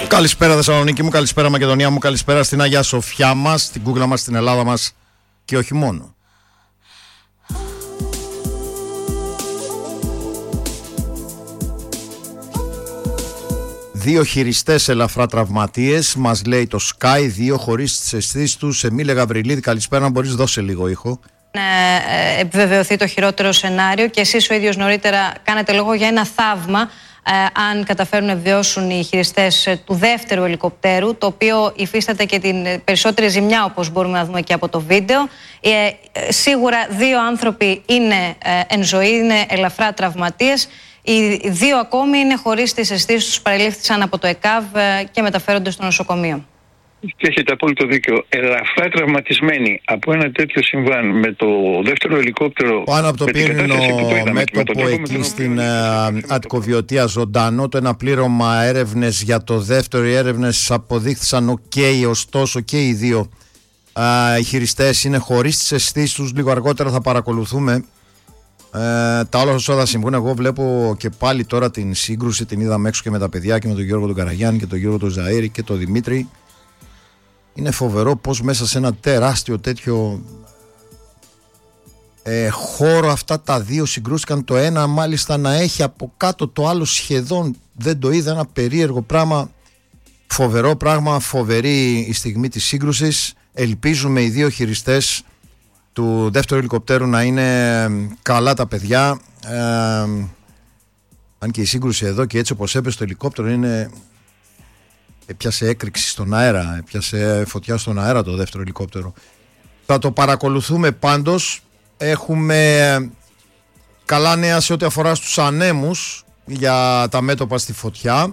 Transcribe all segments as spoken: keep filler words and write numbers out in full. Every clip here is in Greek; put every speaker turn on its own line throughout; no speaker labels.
Καλησπέρα Θεσσαλονίκη μου, καλησπέρα Μακεδονία μου, καλησπέρα στην Αγία Σοφιά μας, στην Κούκλα μας, στην Ελλάδα μας και όχι μόνο. Δύο χειριστές ελαφρά τραυματίες, μας λέει το Sky, δύο χωρίς τις αισθήσεις τους. Εμίλια Γαβριλίδη, καλησπέρα, αν μπορείς δώσε λίγο ήχο.
Ε, επιβεβαιωθεί το χειρότερο σενάριο και εσείς ο ίδιος νωρίτερα κάνετε λόγο για ένα θαύμα ε, αν καταφέρουν να βιώσουν οι χειριστές του δεύτερου ελικοπτέρου, το οποίο υφίσταται και την περισσότερη ζημιά, όπως μπορούμε να δούμε και από το βίντεο. Ε, ε, σίγουρα δύο άνθρωποι είναι ε, εν ζωή, είναι ελαφρά τραυματίες. Οι δύο ακόμη είναι χωρίς τις αισθήσεις τους, παρελήφθησαν από το ΕΚΑΒ και μεταφέρονται στο νοσοκομείο.
Και έχετε απόλυτο δίκιο. Ελαφρά τραυματισμένοι από ένα τέτοιο συμβάν με το δεύτερο ελικόπτερο.
Πάνω από το πύρινο μέτωπο εκεί στην Αττικοβιωτία ζωντανό, το αναπλήρωμα έρευνες για το δεύτερο. Οι έρευνες αποδείχθησαν οκ, okay, ωστόσο και οι δύο α, οι χειριστές είναι χωρίς τις αισθήσεις τους. Λίγο αργότερα θα παρακολουθούμε Ε, τα όλα όσα θα συμβούν. Εγώ βλέπω και πάλι τώρα την σύγκρουση, την είδαμε έξω και με τα παιδιά και με τον Γιώργο τον Καραγιάννη και τον Γιώργο τον Ζαΐρη και τον Δημήτρη. Είναι φοβερό πως μέσα σε ένα τεράστιο τέτοιο ε, χώρο αυτά τα δύο συγκρούστηκαν. Το ένα μάλιστα να έχει από κάτω, το άλλο σχεδόν δεν το είδα. Ένα περίεργο πράγμα, φοβερό πράγμα, φοβερή η στιγμή της σύγκρουσης. Ελπίζουμε οι δύο χειριστές του δεύτερου ελικοπτέρου να είναι καλά τα παιδιά, ε, αν και η σύγκρουση εδώ και έτσι όπως έπεσε το ελικόπτερο είναι, έπιασε έκρηξη στον αέρα, έπιασε φωτιά στον αέρα το δεύτερο ελικόπτερο. Θα το παρακολουθούμε πάντως. Έχουμε καλά νέα σε ό,τι αφορά στους ανέμους για τα μέτωπα στη φωτιά.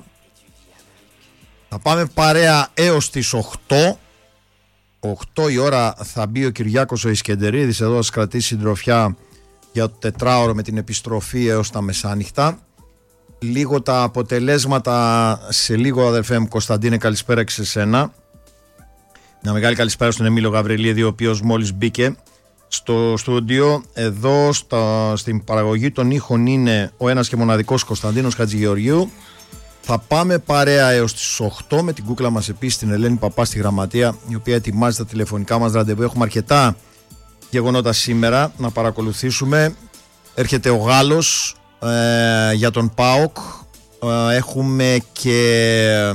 Θα πάμε παρέα έως τις οκτώ. οκτώ η ώρα θα μπει ο Κυριάκος ο Ισκεντερίδης εδώ, θα σας κρατήσει συντροφιά για το τετράωρο με την επιστροφή έως τα μεσάνυχτα. Λίγο τα αποτελέσματα σε λίγο, αδελφέ μου Κωνσταντίνε, καλησπέρα και σε σένα. Μια μεγάλη καλησπέρα στον Εμίλιο Γαβριλίδη, ο οποίος μόλις μπήκε στο στούντιο. Εδώ στα, στην παραγωγή των ήχων είναι ο ένας και μοναδικός Κωνσταντίνος Χατζηγεωργίου. Θα πάμε παρέα έως τις οκτώ με την κούκλα μας επίσης, την Ελένη Παπά στη γραμματεία, η οποία ετοιμάζει τα τηλεφωνικά μας ραντεβού. Έχουμε αρκετά γεγονότα σήμερα να παρακολουθήσουμε. Έρχεται ο Γάλλος ε, για τον ΠΑΟΚ. Ε, έχουμε και...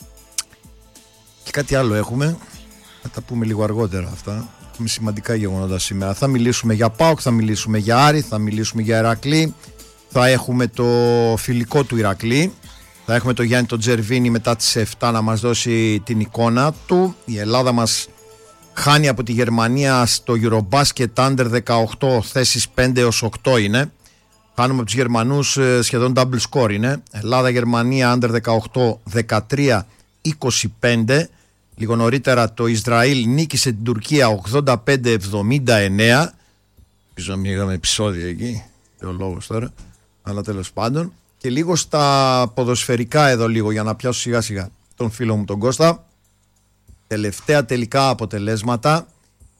και κάτι άλλο έχουμε. Θα τα πούμε λίγο αργότερα αυτά. Έχουμε σημαντικά γεγονότα σήμερα. Θα μιλήσουμε για ΠΑΟΚ, θα μιλήσουμε για Άρη, θα μιλήσουμε για Ηρακλή. Θα έχουμε το φιλικό του Ηρακλή. Θα έχουμε το Γιάννη τον Τζερβίνη μετά τις επτά να μας δώσει την εικόνα του. Η Ελλάδα μας χάνει από τη Γερμανία στο Eurobasket Under δεκαοκτώ, θέσεις πέντε έως οκτώ είναι. Χάνουμε από τους Γερμανούς, σχεδόν double score είναι. Ελλάδα-Γερμανία Under δεκαοκτώ, δεκατρία είκοσι πέντε. Λίγο νωρίτερα το Ισραήλ νίκησε την Τουρκία ογδόντα πέντε εβδομήντα εννέα. Πίσω να μην είχαμε επεισόδιο εκεί, ο λόγος τώρα, αλλά τέλος πάντων. Και λίγο στα ποδοσφαιρικά εδώ λίγο για να πιάσω σιγά σιγά τον φίλο μου τον Κώστα. Τελευταία τελικά αποτελέσματα.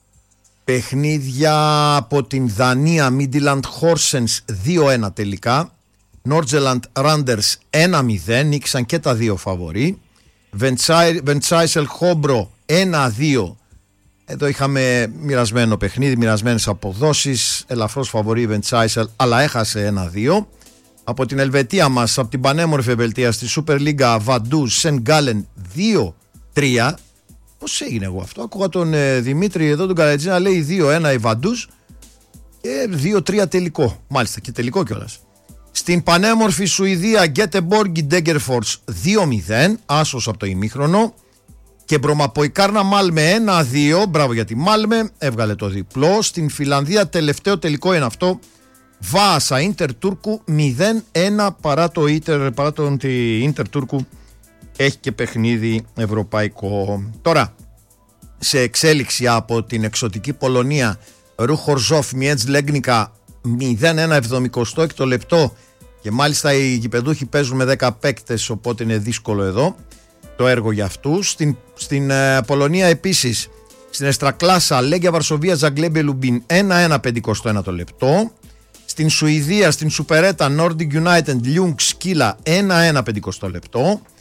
Παιχνίδια από την Δανία, Midland Horsens δύο ένα τελικά. Nordjylland Randers ένα μηδέν, νίκησαν και τα δύο φαβορί. Βεντσάισελ Χόμπρο ένα δύο. Εδώ είχαμε μοιρασμένο παιχνίδι, μοιρασμένες αποδόσεις. Ελαφρώς φαβορί Βεντσάισελ, αλλά έχασε ένα δύο. Από την Ελβετία μας, από την πανέμορφη Ελβετία, στη Super League Βαντούς Σεν Γκάλεν δύο τρία. Πώς έγινε εγώ αυτό? Άκουγα τον ε, Δημήτρη εδώ τον Καλατζή να λέει δύο ένα η Βαντούς και δύο τρία τελικό. Μάλιστα και τελικό κιόλας. Στην πανέμορφη Σουηδία Γκέτεμποργκ Ντέγκερφορς δύο μηδέν, άσος από το ημίχρονο. Και Μπρομαποϊκάρνα Μάλμε ένα δύο, μπράβο για τη Μάλμε, έβγαλε το διπλό. Στην Φιλανδία τελευταίο τελικό είναι αυτό. Βάσα Ίντερ Τούρκου μηδέν ένα, παρά το Ίντερ, παρά το ότι Ίντερ Τούρκου έχει και παιχνίδι ευρωπαϊκό. Τώρα, σε εξέλιξη από την εξωτική Πολωνία, Ρουχορζόφ Μιέτς Λέγνικα μηδέν ένα εβδομηκοστό έκτο λεπτό, και μάλιστα οι γηπεδούχοι παίζουν με δέκα παίκτες, οπότε είναι δύσκολο εδώ το έργο για αυτούς. Στην, στην ε, Πολωνία επίσης, στην Εστρακλάσα Λέγκια Βαρσοβία Ζαγκλέμπε Λουμπίν ένα ένα πενηκοστό ένα το λεπτό. Στην Σουηδία, στην Σουπερέτα Nordic United Ljung Skila ένα ένα πενηκοστό λεπτό.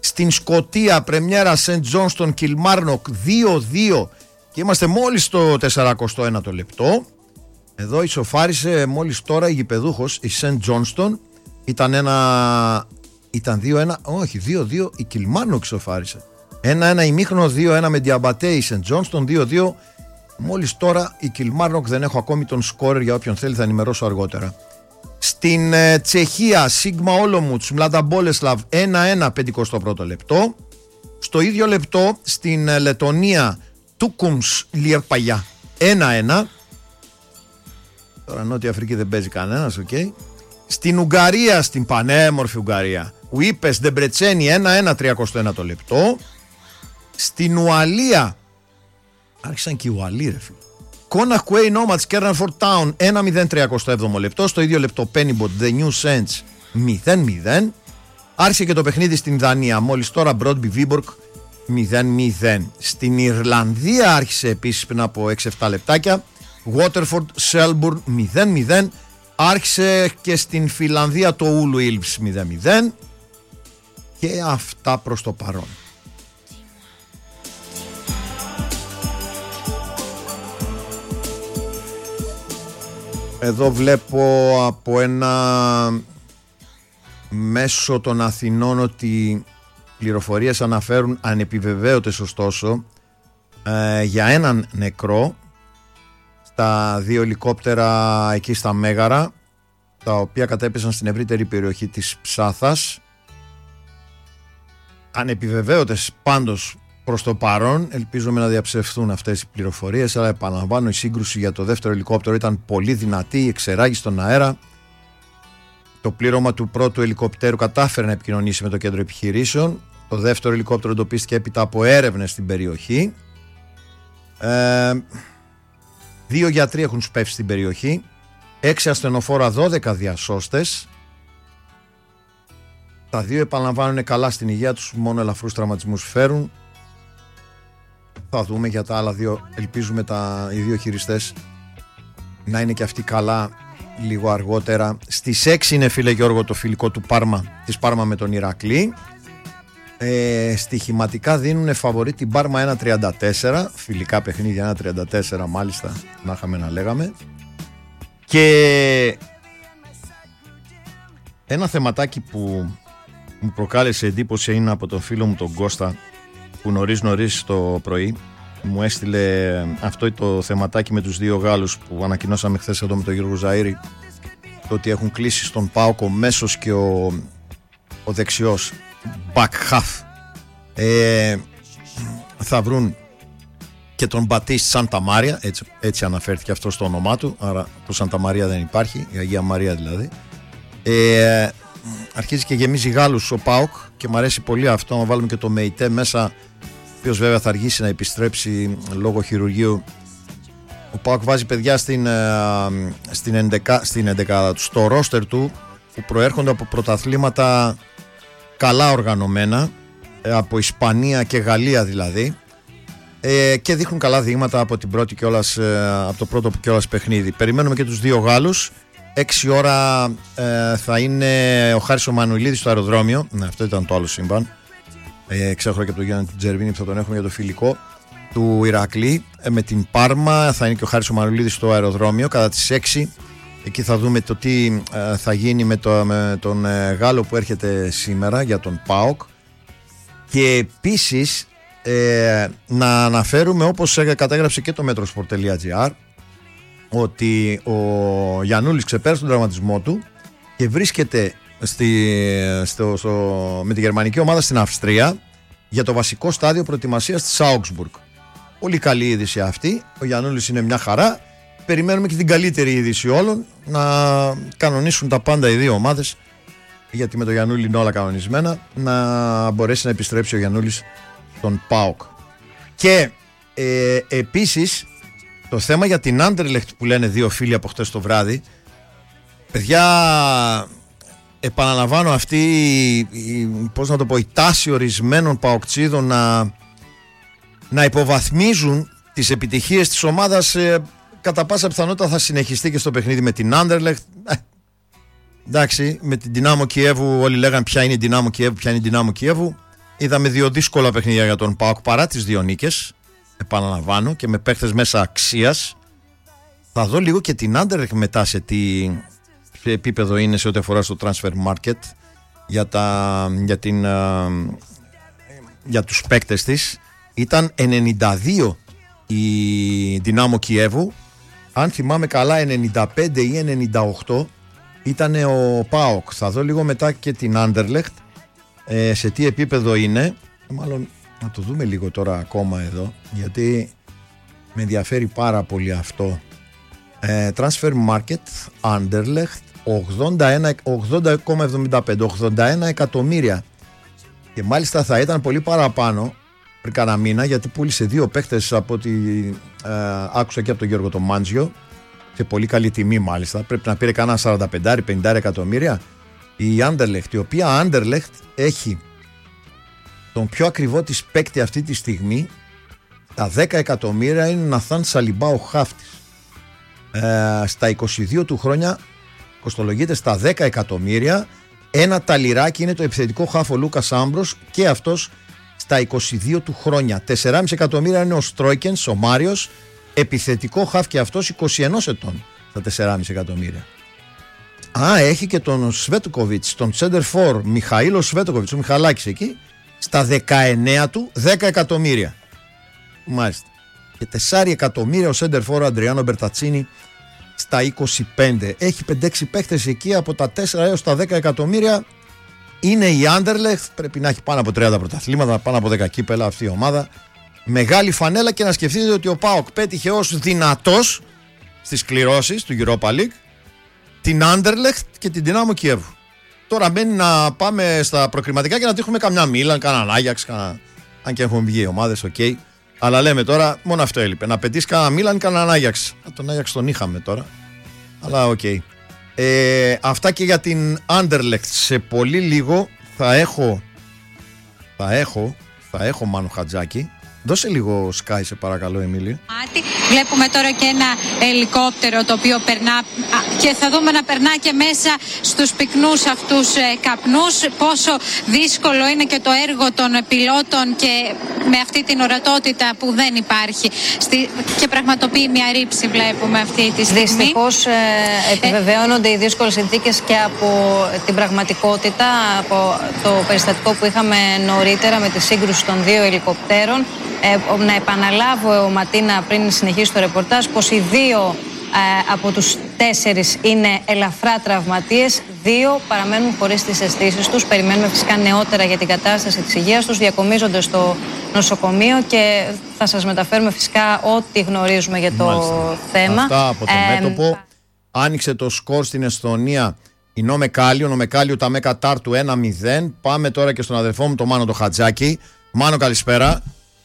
Στην Σκωτία, πρεμιέρα Σεντ Τζόνστον Κιλμάρνοκ δύο δύο και είμαστε μόλις στο τεσσαράκοστο ένατο λεπτό. Εδώ ισοφάρισε μόλις τώρα η γηπεδούχος, η Σεντ Τζόνστον. Ήταν ένα... Ήταν δύο ένα, όχι δύο δύο η Κιλμάρνοκ ισοφάρισε. ένα ένα ημίχρονο, δύο ένα με Διαμπατέ η Σεντ Τζόνστον, δύο δύο. Μόλις τώρα η Κιλμάρνοκ, δεν έχω ακόμη τον σκόρερ, για όποιον θέλει θα ενημερώσω αργότερα. Στην ε, Τσεχία, Σίγμα Όλομουτς, Μλάντα Μπόλεσλαβ ένα ένα, πενηκοστό πρώτο λεπτό. Στο ίδιο λεπτό στην ε, Λετωνία, Τούκουμς Λιερπαγιά ένα ένα. Τώρα Νότια Αφρική δεν παίζει κανένας, οκ. Okay. Στην Ουγγαρία, στην πανέμορφη Ουγγαρία, Ουίπες Ντεμπρετσένη ένα ένα, τριακοστό ένατο λεπτό. Στην Ουαλία, άρχισαν και οι Ουαλοί ρε φίλοι, Κόναχ Κουέι Νόματς Κέρναρφορντ Τάουν ένα μηδέν, τριακοστό έβδομο λεπτό. Στο ίδιο λεπτό Πένιμποτ The New Saints μηδέν μηδέν. Άρχισε και το παιχνίδι στην Δανία μόλις τώρα, Μπρόντμπι Βίμπορκ μηδέν μηδέν. Στην Ιρλανδία άρχισε επίσης πριν από έξι εφτά λεπτάκια, Waterford Selburn μηδέν μηδέν. Άρχισε και στην Φιλανδία το Ούλου Ήλβς μηδέν μηδέν. Και αυτά προς το παρόν. Εδώ βλέπω από ένα μέσο των Αθηνών ότι πληροφορίες αναφέρουν, ανεπιβεβαίωτες ωστόσο, ε, για έναν νεκρό στα δύο ελικόπτερα εκεί στα Μέγαρα, τα οποία κατέπεσαν στην ευρύτερη περιοχή της Ψάθας. Ανεπιβεβαίωτες πάντως προς το παρόν, ελπίζουμε να διαψευθούν αυτές οι πληροφορίες, αλλά επαναλαμβάνω, η σύγκρουση για το δεύτερο ελικόπτερο ήταν πολύ δυνατή, εξερράγη στον αέρα. Το πλήρωμα του πρώτου ελικόπτερου κατάφερε να επικοινωνήσει με το κέντρο επιχειρήσεων. Το δεύτερο ελικόπτερο εντοπίστηκε έπειτα από έρευνες στην περιοχή. Ε, δύο γιατροί έχουν σπεύσει στην περιοχή, έξι ασθενοφόρα, δώδεκα διασώστες. Τα δύο, επαναλαμβάνω, είναι καλά στην υγεία τους, μόνο ελαφρούς τραυματισμούς φέρουν. Θα δούμε για τα άλλα δύο, ελπίζουμε τα, οι δύο χειριστές να είναι και αυτοί καλά λίγο αργότερα. Στις έξι είναι, φίλε Γιώργο, το φιλικό του Πάρμα, της Πάρμα με τον Ηρακλή. Ε, στοιχηματικά δίνουν φαβορί την Πάρμα ένα τριάντα τέσσερα, φιλικά παιχνίδια ένα τριάντα τέσσερα μάλιστα, να είχαμε να λέγαμε. Και ένα θεματάκι που μου προκάλεσε εντύπωση είναι από τον φίλο μου τον Κώστα, που νωρίς νωρίς το πρωί μου έστειλε αυτό το θεματάκι με τους δύο Γάλλους που ανακοινώσαμε χθες εδώ με τον Γιώργο Ζαΐρη, το ότι έχουν κλείσει στον ΠΑΟΚ ο μέσος και ο, ο δεξιός back half. Ε, θα βρουν και τον Μπατίστ Σάντα Μάρια, έτσι, έτσι αναφέρθηκε αυτό στο όνομά του, άρα το Σάντα Μαρία δεν υπάρχει, η Αγία Μαρία δηλαδή. Ε, αρχίζει και γεμίζει Γάλλους ο ΠΑΟΚ και μου αρέσει πολύ αυτό, να βάλουμε και το ΜΕΙΤΕ μέσα, ο οποίος βέβαια θα αργήσει να επιστρέψει λόγω χειρουργείου. Ο ΠΑΟΚ βάζει παιδιά στην, στην, ενδεκά, στην ενδεκάδα του, στο ρόστερ του, που προέρχονται από πρωταθλήματα καλά οργανωμένα, από Ισπανία και Γαλλία δηλαδή, ε, και δείχνουν καλά δείγματα από, την πρώτη κιόλας, από το πρώτο κιόλας παιχνίδι. Περιμένουμε και τους δύο Γάλλους. Έξι ώρα ε, θα είναι ο Χάρης ο Μανουηλίδης στο αεροδρόμιο. Ναι, αυτό ήταν το άλλο σύμπαν. Ε, Ξέχωρα και από τον Γιάννη Τζερβίνη που θα τον έχουμε για το φιλικό του Ηρακλή. Ε, με την Πάρμα θα είναι και ο Χάρης ο Μανουηλίδης στο αεροδρόμιο κατά τις έξι. Εκεί θα δούμε το τι ε, θα γίνει με, το, με τον ε, Γάλλο που έρχεται σήμερα για τον ΠΑΟΚ. Και επίσης ε, να αναφέρουμε, όπως κατέγραψε και το metrosport τελεία gr, ότι ο Γιαννούλης ξεπέρασε τον τραυματισμό του και βρίσκεται στη, στο, στο, με τη γερμανική ομάδα στην Αυστρία για το βασικό στάδιο προετοιμασίας της Augsburg. Πολύ καλή είδηση αυτή. Ο Γιαννούλης είναι μια χαρά. Περιμένουμε και την καλύτερη είδηση όλων, να κανονίσουν τα πάντα οι δύο ομάδες, γιατί με το Γιαννούλη είναι όλα κανονισμένα, να μπορέσει να επιστρέψει ο Γιαννούλης στον ΠΑΟΚ. Και ε, επίσης το θέμα για την Άντερλεχτ που λένε δύο φίλοι από χτες το βράδυ, παιδιά, επαναλαμβάνω, αυτή η, πώς να το πω, η τάση ορισμένων παοκτσίδων να, να υποβαθμίζουν τις επιτυχίες της ομάδας, ε, κατά πάσα πιθανότητα θα συνεχιστεί και στο παιχνίδι με την Άντερλεχτ. Ε, εντάξει, με την Δυνάμο Κιέβου όλοι λέγαν ποια είναι η Δυνάμο Κιέβου, ποια είναι η Δυνάμο Κιέβου. είδαμε δύο δύσκολα παιχνίδια για τον ΠΑΟΚ παρά τις δύο νίκες. Επαναλαμβάνω και με παίχτες μέσα αξίας. Θα δω λίγο και την Anderlecht μετά σε τι σε επίπεδο είναι σε ό,τι αφορά στο transfer market για, τα, για, την, για τους παίκτες της. Ήταν ενενήντα δύο η Δυνάμο Κιέβου. Αν θυμάμαι καλά ενενήντα πέντε ή ενενήντα οκτώ ήταν ο ΠΑΟΚ. Θα δω λίγο μετά και την Anderlecht ε, σε τι επίπεδο είναι. Μάλλον να το δούμε λίγο τώρα ακόμα εδώ, γιατί με ενδιαφέρει πάρα πολύ αυτό. ε, Transfer Market Anderlecht ογδόντα κόμμα εβδομήντα πέντε, ογδόντα ένα εκατομμύρια, και μάλιστα θα ήταν πολύ παραπάνω πριν κάνα μήνα, γιατί πούλησε δύο παίχτες από ό,τι ε, άκουσα και από τον Γιώργο τον Μάντζιο σε πολύ καλή τιμή. Μάλιστα πρέπει να πήρε κάνα σαράντα πέντε πενήντα εκατομμύρια η Anderlecht, η οποία Anderlecht έχει τον πιο ακριβό της παίκτη αυτή τη στιγμή. Τα δέκα εκατομμύρια είναι Ναθάν Σαλιμπά, ο χάφτης. Ε, στα είκοσι δύο του χρόνια κοστολογείται στα δέκα εκατομμύρια. Ένα ταλιράκι είναι το επιθετικό χάφ ο Λούκας Άμπρος, και αυτός στα είκοσι δύο του χρόνια. τέσσερα κόμμα πέντε εκατομμύρια είναι ο Στρόικενς, ο Μάριος, επιθετικό χάφ και αυτός είκοσι ένα ετών, στα τέσσερα κόμμα πέντε εκατομμύρια. Α, έχει και τον Σβέτκοβιτς, τον Center For, Μιχαήλο Σβέτκοβιτς, ο Μιχαλάκης εκεί, στα δεκαεννέα του, δέκα εκατομμύρια. Μάλιστα. Και τέσσερα εκατομμύρια ο Center For Αντριάνο Μπερτατσίνη στα είκοσι πέντε. Έχει πέντε έξι παίχτες εκεί από τα τέσσερα έως τα δέκα εκατομμύρια. Είναι η Anderlecht, πρέπει να έχει πάνω από τριάντα πρωταθλήματα, πάνω από δέκα κύπελα αυτή η ομάδα. Μεγάλη φανέλα, και να σκεφτείτε ότι ο ΠΑΟΚ πέτυχε ως δυνατός στις κληρώσεις του Europa League την Anderlecht και την Δυνάμο Κιέβου. Τώρα μένει να πάμε στα προκριματικά και να τύχουμε καμιά Μίλαν, κανέναν Άγιαξ, κανένα... αν και έχουν βγει οι ομάδες, οκ. Okay. Αλλά λέμε τώρα, μόνο αυτό έλειπε. Να πετύχει κανένα Μίλαν, κανέναν Άγιαξ. Τον Άγιαξ τον είχαμε τώρα. Αλλά οκ. Okay. Ε, αυτά και για την Anderlecht. Σε πολύ λίγο θα έχω. Θα έχω. Θα έχω Μάνο Χατζάκη. Δώσε λίγο Sky, σε παρακαλώ, Εμίλια.
Βλέπουμε τώρα και ένα ελικόπτερο το οποίο περνά, και θα δούμε να περνά και μέσα στους πυκνούς αυτούς καπνούς. Πόσο δύσκολο είναι και το έργο των πιλότων, και με αυτή την ορατότητα που δεν υπάρχει στη, και πραγματοποιεί μια ρήψη, βλέπουμε αυτή τη στιγμή. Δυστυχώς
ε, επιβεβαιώνονται ε... οι δύσκολες συνθήκες και από την πραγματικότητα, από το περιστατικό που είχαμε νωρίτερα με τη σύγκρουση των δύο ελικοπτέρων. Ε, να επαναλάβω, ο Ματίνα, πριν συνεχίσει το ρεπορτάζ, πως οι δύο ε, από τους τέσσερις είναι ελαφρά τραυματίες, δύο παραμένουν χωρίς τις αισθήσεις τους. Περιμένουμε φυσικά νεότερα για την κατάσταση της υγείας τους, διακομίζονται στο νοσοκομείο και θα σας μεταφέρουμε φυσικά ό,τι γνωρίζουμε για το Μάλιστα. θέμα.
Αυτά από το ε, μέτωπο. Άνοιξε το σκορ στην Εσθονία η Νόμε Κάλιο, Νόμε Κάλιο τα Μέκα Τάρτου ένα μηδέν. Πάμε τώρα και στον αδερφό μου, τον Μάνο το Χατζάκη. Μάνο, καλησπέρα.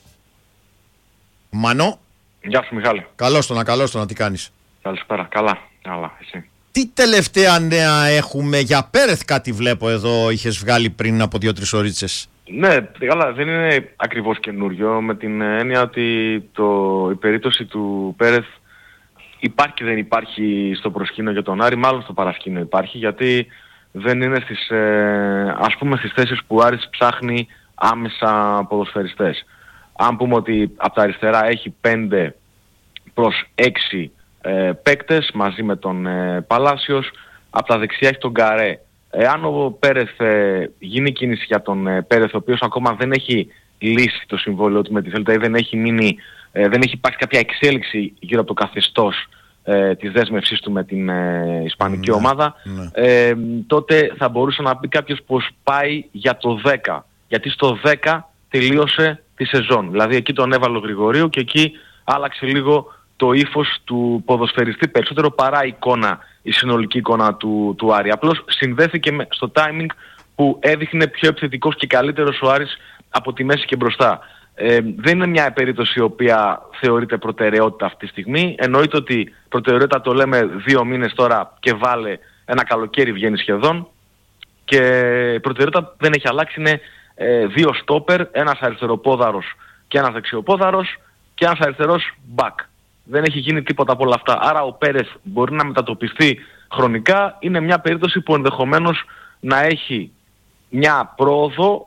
Μάνο.
Γεια σου, Μιχάλη.
Καλώς το να, καλώς το να, τι κάνεις?
Καλησπέρα, καλά, καλά, εσύ?
Τι τελευταία νέα έχουμε για Πέρεθ? Κάτι βλέπω εδώ, είχες βγάλει πριν από δύο-τρεις ωρίτσες.
Ναι, καλά, δεν είναι ακριβώς καινούριο, με την έννοια ότι το, η περίπτωση του Πέρεθ υπάρχει και δεν υπάρχει στο προσκήνιο για τον Άρη, μάλλον στο παρασκήνιο υπάρχει, γιατί δεν είναι στις, ε, ας πούμε, στις θέσεις που ο Άρης ψάχνει άμεσα ποδοσφαιριστές. Αν πούμε ότι από τα αριστερά έχει πέντε προς έξι ε, παίκτες μαζί με τον ε, Παλάσιος, από τα δεξιά έχει τον Γκαρέ. Εάν ο Πέρεθ ε, γίνει κίνηση για τον ε, Πέρεθ, ο οποίος ακόμα δεν έχει λύσει το συμβόλαιο του με τη Θέλτα ή δεν έχει, μείνει, ε, δεν έχει υπάρξει κάποια εξέλιξη γύρω από το καθεστώς ε, της δέσμευσής του με την ε, ισπανική ναι, ομάδα, ναι. Ε, τότε θα μπορούσε να πει κάποιος πως πάει για το δέκα. Γιατί στο δέκα τελείωσε τη σεζόν. Δηλαδή εκεί τον έβαλε ο Γρηγορίου και εκεί άλλαξε λίγο το ύφος του ποδοσφαιριστή, περισσότερο παρά η εικόνα, η συνολική εικόνα του, του Άρη. Απλώς συνδέθηκε με, στο timing που έδειχνε πιο επιθετικός και καλύτερος ο Άρης από τη μέση και μπροστά. Ε, δεν είναι μια περίπτωση η οποία θεωρείται προτεραιότητα αυτή τη στιγμή. Εννοείται ότι προτεραιότητα το λέμε δύο μήνες τώρα και βάλε ένα καλοκαίρι βγαίνει σχεδόν. Και η προτεραιότητα δεν έχει αλλάξει, είναι ε, δύο στόπερ, ένας αριστεροπόδαρος και ένας δεξιοπόδαρος και ένας αριστερός μπακ. Δεν έχει γίνει τίποτα από όλα αυτά. Άρα ο Πέρεθ μπορεί να μετατοπιστεί χρονικά. Είναι μια περίπτωση που ενδεχομένως να έχει μια πρόοδο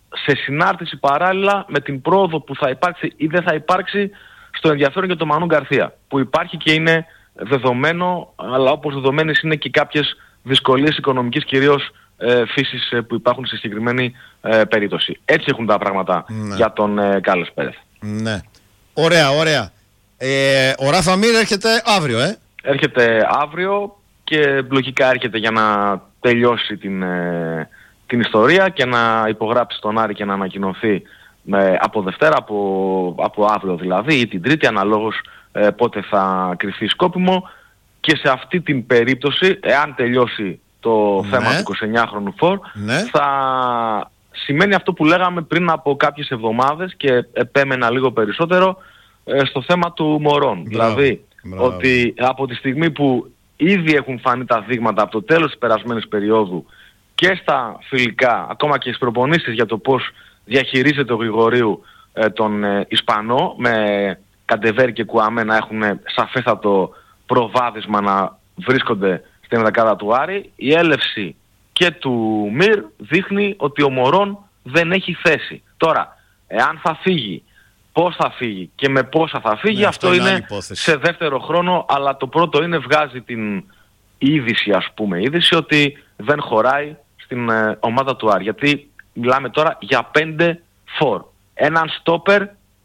σε συνάρτηση παράλληλα με την πρόοδο που θα υπάρξει ή δεν θα υπάρξει στο ενδιαφέρον για τον Μανού Γκαρθία, που υπάρχει και είναι δεδομένο, αλλά όπως δεδομένες είναι και κάποιες δυσκολίες οικονομικής κυρίως ε, φύσης ε, που υπάρχουν σε συγκεκριμένη ε, περίπτωση. Έτσι έχουν τα πράγματα ναι. για τον ε, Κάρλος Πέρεθ.
Ναι. Ωραία, ωραία. Ε, ο Ράφα Μίρ έρχεται αύριο, ε?
Έρχεται αύριο και λογικά έρχεται για να τελειώσει την, ε, την ιστορία και να υπογράψει τον Άρη και να ανακοινωθεί ε, από Δευτέρα, από, από αύριο δηλαδή, ή την Τρίτη, αναλόγως ε, πότε θα κρυφθεί σκόπιμο. Και σε αυτή την περίπτωση, εάν τελειώσει το ναι. θέμα του εικοσιεννιάχρονου φορ, ναι. θα σημαίνει αυτό που λέγαμε πριν από κάποιες εβδομάδες και επέμενα λίγο περισσότερο ε, στο θέμα του μωρών. Μπράβο. Δηλαδή, Μπράβο. ότι από τη στιγμή που ήδη έχουν φανεί τα δείγματα από το τέλος της περασμένης περίοδου και στα φιλικά, ακόμα και στις προπονήσεις για το πώς διαχειρίζεται ο Γρηγορίου ε, τον ε, Ισπανό, με Καντεβέρ και Κουαμέ να έχουν σαφέστατο προβάδισμα να βρίσκονται στην δεκάδα του Άρη, η έλευση και του Μιρ δείχνει ότι ο Μωρόν δεν έχει θέση. Τώρα, εάν θα φύγει, πώς θα φύγει και με πόσα θα φύγει, ναι, αυτό, αυτό είναι, είναι σε δεύτερο χρόνο, αλλά το πρώτο είναι βγάζει την είδηση, ας πούμε, είδηση ότι δεν χωράει στην ε, ομάδα του Άρη. Γιατί μιλάμε τώρα για πέντε φορ. Έναν στόπερ,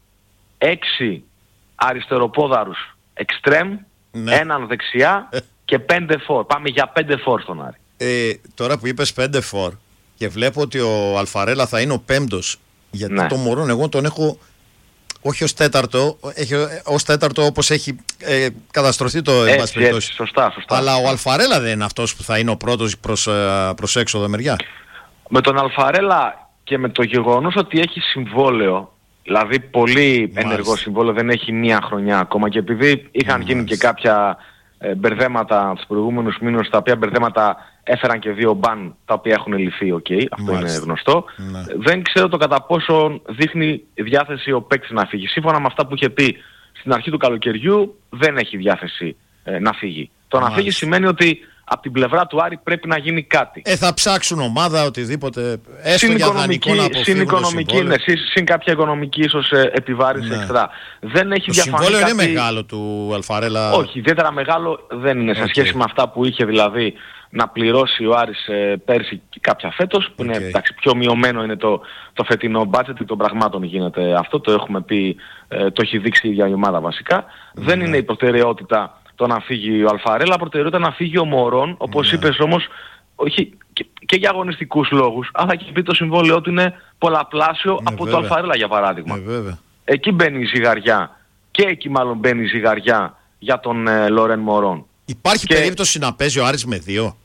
έξι αριστεροπόδαρους εξτρέμ, ναι. έναν δεξιά και πέντε φορ. Πάμε για πέντε φορ στον Άρη.
Ε, τώρα που είπες πέντε φορ και βλέπω ότι ο Αλφαρέλα θα είναι ο πέμπτος, γιατί ναι. το Μωρόν εγώ τον έχω όχι ως τέταρτο, έχει, ως τέταρτο όπως έχει ε, καταστρωθεί το
έτσι, έτσι, σωστά, σωστά.
Αλλά ο Αλφαρέλα δεν είναι αυτός που θα είναι ο πρώτος προς, προς έξοδο μεριά.
Με τον Αλφαρέλα και με το γεγονός ότι έχει συμβόλαιο, δηλαδή πολύ Μάλιστα. ενεργό συμβόλαιο, δεν έχει μία χρονιά ακόμα, και επειδή είχαν Μάλιστα. γίνει και κάποια ε, μπερδέματα τους προηγούμενους μήνες, τα οποία μπερδέματα έφεραν και δύο μπαν τα οποία έχουν λυθεί, okay, αυτό Μάλιστα. είναι γνωστό. Ναι. Δεν ξέρω το κατά πόσο δείχνει διάθεση ο παίκτης να φύγει. Σύμφωνα με αυτά που είχε πει στην αρχή του καλοκαιριού, δεν έχει διάθεση ε, να φύγει. Το Μάλιστα. να φύγει σημαίνει ότι από την πλευρά του Άρη πρέπει να γίνει κάτι.
Ε, θα ψάξουν ομάδα, οτιδήποτε, έστω για δανεικό να αποφύγουν
συν οικονομική, ναι, συν κάποια οικονομική ίσως ε, επιβάρυνση ναι. εξτρά. Δεν έχει
το
διαφανεί
συμβόλαιο
κάτι...
είναι μεγάλο του Αλφαρέλα.
Όχι, ιδιαίτερα μεγάλο δεν είναι okay. σε σχέση με αυτά που είχε δηλαδή να πληρώσει ο Άρης ε, πέρσι και κάποια φέτος, που okay. είναι εντάξει, πιο μειωμένο είναι το, το φετινό budget των πραγμάτων γίνεται αυτό, το έχουμε πει, ε, το έχει δείξει η ίδια η ομάδα βασικά. Mm. Δεν είναι η προτεραιότητα το να φύγει ο Αλφαρέλα, προτεραιότητα να φύγει ο Μωρόν, όπως yeah. είπες όμως, όχι και, και για αγωνιστικούς λόγους, αλλά και επειδή το συμβόλαιό του είναι πολλαπλάσιο yeah, από βέβαια. το Αλφαρέλα για παράδειγμα.
Yeah,
εκεί μπαίνει η ζυγαριά και εκεί μάλλον μπαίνει η ζυγαριά για τον ε, Λορέν Μωρόν.
Υπάρχει
και...
περίπτωση να παίζει ο Άρης με δύο?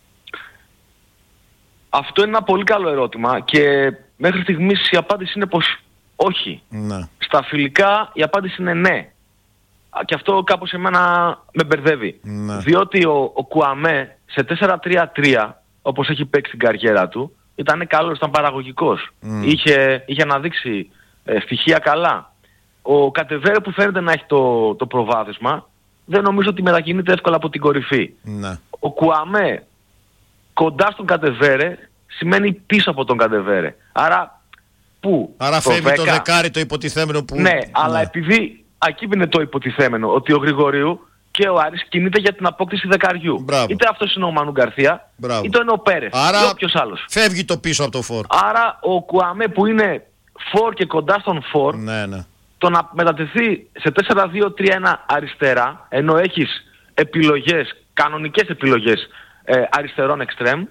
Αυτό είναι ένα πολύ καλό ερώτημα και μέχρι στιγμής η απάντηση είναι πως όχι.
Ναι.
Στα φιλικά η απάντηση είναι ναι. Και αυτό κάπως εμένα με μπερδεύει.
Ναι.
Διότι ο, ο Κουαμέ σε τέσσερα τρία τρία, όπως έχει παίξει την καριέρα του, ήταν καλός, ήταν παραγωγικός. Mm. Είχε, είχε αναδείξει ε, στοιχεία καλά. Ο Κατεβέρε που φαίνεται να έχει το, το προβάδισμα, δεν νομίζω ότι μετακινείται εύκολα από την κορυφή.
Ναι.
Ο Κουαμέ κοντά στον Κατεβέρε σημαίνει πίσω από τον Κατεβέρε. Άρα πού?
Άρα φεύγει δέκα... το δεκάρι το υποτιθέμενο που...
Ναι, αλλά ναι. επειδή εκεί είναι το υποτιθέμενο, ότι ο Γρηγορίου και ο Άρης κινείται για την απόκτηση δεκαριού.
Μπράβο.
Είτε αυτός είναι ο Μανού Γκαρθία,
Μπράβο.
είτε είναι ο Πέρεθ,
άρα
ή όποιος άλλος.
Φεύγει το πίσω από το φορ.
Άρα ο Κουαμέ που είναι φορ και κοντά στον φορ,
ναι, ναι.
το να μετατεθεί σε τέσσερα δύο τρία ένα αριστερά, ενώ έχεις επιλογές, κανονικές επιλογές ε, αριστερών εξτρέμ,